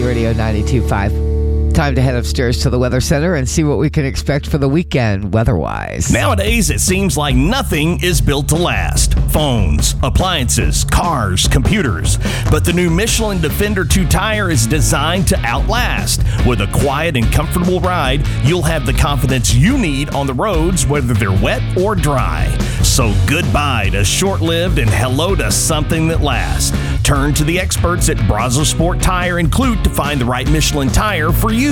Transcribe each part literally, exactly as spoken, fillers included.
Radio ninety-two point five. Time to head upstairs to the Weather Center and see what we can expect for the weekend weather-wise. Nowadays, it seems like nothing is built to last. Phones, appliances, cars, computers. But the new Michelin Defender two tire is designed to outlast. With a quiet and comfortable ride, you'll have the confidence you need on the roads, whether they're wet or dry. So goodbye to short-lived and hello to something that lasts. Turn to the experts at Brazos Sport Tire and Clute to find the right Michelin tire for you.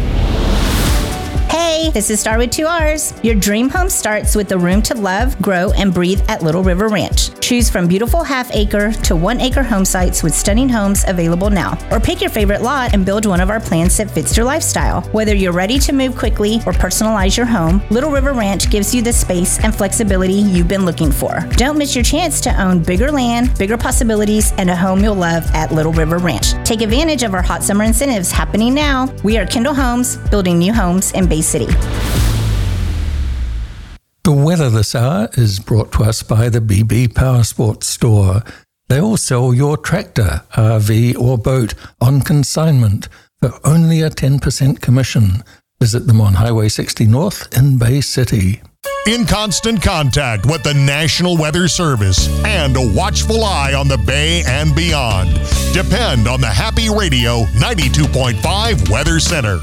Hey, this is Star with two R's. Your dream home starts with the room to love, grow, and breathe at Little River Ranch. Choose from beautiful half-acre to one-acre home sites with stunning homes available now. Or pick your favorite lot and build one of our plans that fits your lifestyle. Whether you're ready to move quickly or personalize your home, Little River Ranch gives you the space and flexibility you've been looking for. Don't miss your chance to own bigger land, bigger possibilities, and a home you'll love at Little River Ranch. Take advantage of our hot summer incentives happening now. We are Kendall Homes, building new homes in Bay City. The weather this hour is brought to us by the B B Power Sports Store. They will sell your tractor, R V or boat on consignment for only a ten percent commission. Visit them on Highway sixty North in Bay City. In constant contact with the National Weather Service and a watchful eye on the Bay and beyond. Depend on the Happy Radio ninety-two point five Weather Center.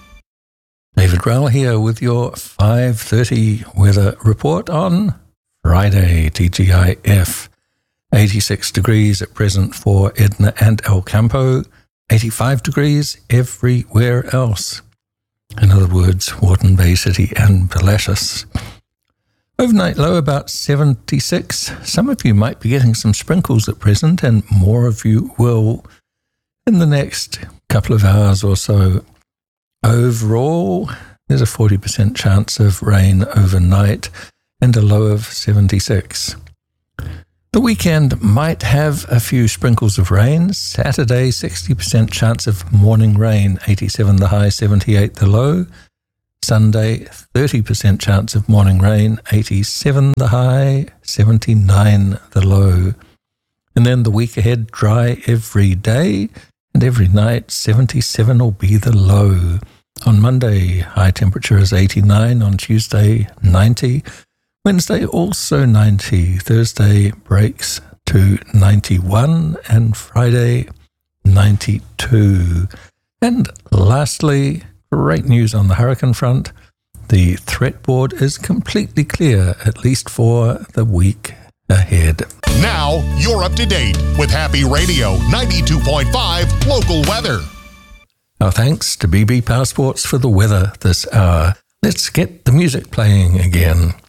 David Rowell here with your five thirty weather report on Friday, T G I F. eighty-six degrees at present for Edna and El Campo, eighty-five degrees everywhere else. In other words, Wharton Bay City and Palacios. Overnight low about seventy-six. Some of you might be getting some sprinkles at present, and more of you will in the next couple of hours or so. Overall, there's a forty percent chance of rain overnight and a low of seventy-six. The weekend might have a few sprinkles of rain. Saturday, sixty percent chance of morning rain, eighty-seven the high, seventy-eight the low. Sunday, thirty percent chance of morning rain, eighty-seven the high, seventy-nine the low. And then the week ahead, dry every day. And every night, seventy-seven will be the low. On Monday, high temperature is eighty-nine. On Tuesday, ninety. Wednesday, also ninety. Thursday breaks to ninety-one. And Friday, ninety-two. And lastly, great news on the hurricane front. The threat board is completely clear, at least for the week ahead. Now, you're up to date with Happy Radio ninety-two point five local weather. Our thanks to B B Power Sports for the weather this hour. Let's get the music playing again.